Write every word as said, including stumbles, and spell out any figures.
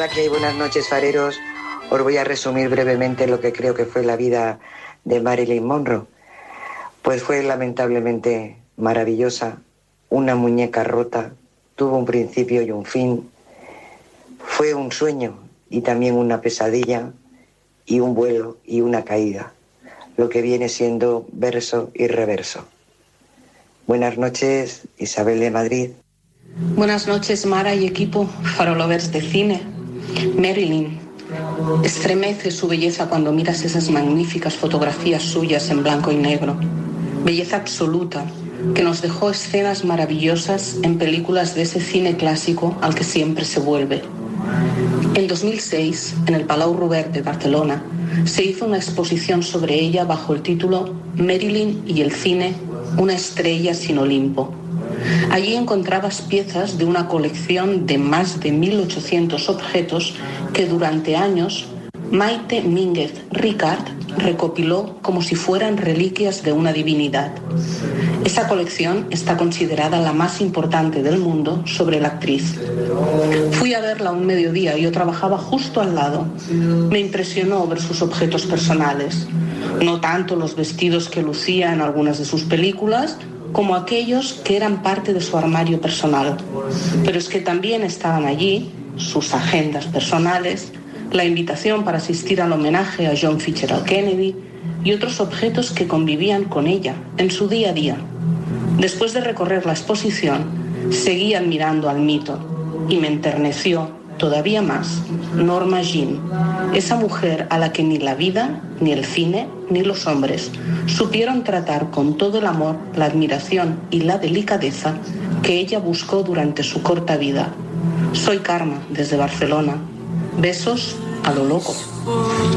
Hola, ¿qué hay? Buenas noches, fareros. Os voy a resumir brevemente lo que creo que fue la vida de Marilyn Monroe. Pues fue lamentablemente maravillosa, una muñeca rota, tuvo un principio y un fin, fue un sueño y también una pesadilla y un vuelo y una caída, lo que viene siendo verso y reverso. Buenas noches, Isabel de Madrid. Buenas noches, Mara y equipo farolovers de cine. Marilyn. Estremece su belleza cuando miras esas magníficas fotografías suyas en blanco y negro. Belleza absoluta, que nos dejó escenas maravillosas en películas de ese cine clásico al que siempre se vuelve. En dos mil seis, en el Palau Robert de Barcelona, se hizo una exposición sobre ella bajo el título Marilyn y el cine, una estrella sin Olimpo. Allí encontrabas piezas de una colección de más de mil ochocientos objetos que durante años Maite Mínguez Ricard recopiló como si fueran reliquias de una divinidad. Esa colección está considerada la más importante del mundo sobre la actriz. Fui a verla un mediodía y yo trabajaba justo al lado. Me impresionó ver sus objetos personales, no tanto los vestidos que lucía en algunas de sus películas, como aquellos que eran parte de su armario personal. Pero es que también estaban allí sus agendas personales, la invitación para asistir al homenaje a John Fitzgerald Kennedy y otros objetos que convivían con ella en su día a día. Después de recorrer la exposición, seguí admirando al mito y me enterneció todavía más Norma Jean, esa mujer a la que ni la vida, ni el cine, ni los hombres supieron tratar con todo el amor, la admiración y la delicadeza que ella buscó durante su corta vida. Soy Karma, desde Barcelona. Besos a lo loco.